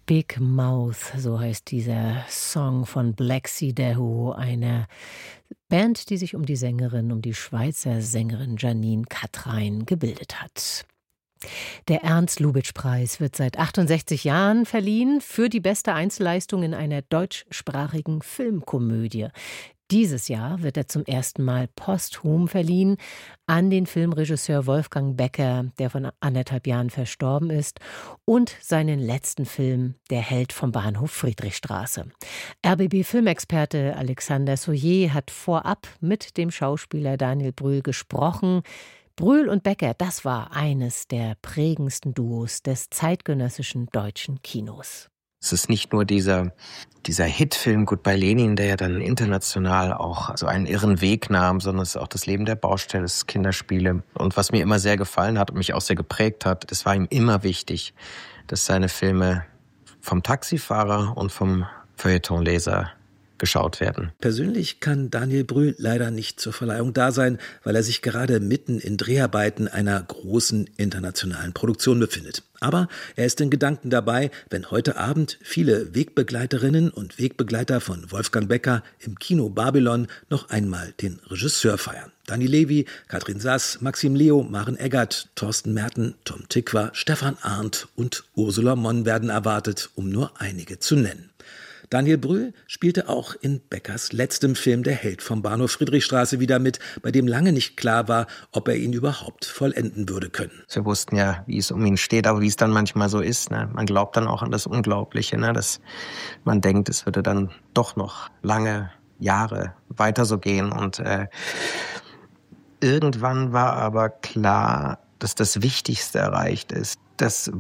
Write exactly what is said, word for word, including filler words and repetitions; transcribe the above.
Big Mouth, so heißt dieser Song von Black Sea Dahu, eine Band, die sich um die Sängerin, um die Schweizer Sängerin Janine Katrein gebildet hat. Der Ernst-Lubitsch-Preis wird seit achtundsechzig Jahren verliehen für die beste Einzelleistung in einer deutschsprachigen Filmkomödie. Dieses Jahr wird er zum ersten Mal posthum verliehen an den Filmregisseur Wolfgang Becker, der vor anderthalb Jahren verstorben ist, und seinen letzten Film Der Held vom Bahnhof Friedrichstraße. R B B-Filmexperte Alexander Soyer hat vorab mit dem Schauspieler Daniel Brühl gesprochen. Brühl und Becker, das war eines der prägendsten Duos des zeitgenössischen deutschen Kinos. Es ist nicht nur dieser, dieser Hitfilm Goodbye Lenin, der ja dann international auch so einen irren Weg nahm, sondern es ist auch das Leben der Baustelle, es ist Kinderspiele. Und was mir immer sehr gefallen hat und mich auch sehr geprägt hat, es war ihm immer wichtig, dass seine Filme vom Taxifahrer und vom Feuilletonleser geschaut werden. Persönlich kann Daniel Brühl leider nicht zur Verleihung da sein, weil er sich gerade mitten in Dreharbeiten einer großen internationalen Produktion befindet. Aber er ist in Gedanken dabei, wenn heute Abend viele Wegbegleiterinnen und Wegbegleiter von Wolfgang Becker im Kino Babylon noch einmal den Regisseur feiern. Dani Levy, Katrin Sass, Maxim Leo, Maren Eggert, Thorsten Merten, Tom Tykwer, Stefan Arndt und Ursula Monn werden erwartet, um nur einige zu nennen. Daniel Brühl spielte auch in Beckers letztem Film Der Held vom Bahnhof Friedrichstraße wieder mit, bei dem lange nicht klar war, ob er ihn überhaupt vollenden würde können. Wir wussten ja, wie es um ihn steht, aber wie es dann manchmal so ist. Ne? Man glaubt dann auch an das Unglaubliche, ne? Dass man denkt, es würde dann doch noch lange Jahre weiter so gehen. Und äh, irgendwann war aber klar, dass das Wichtigste erreicht ist. Das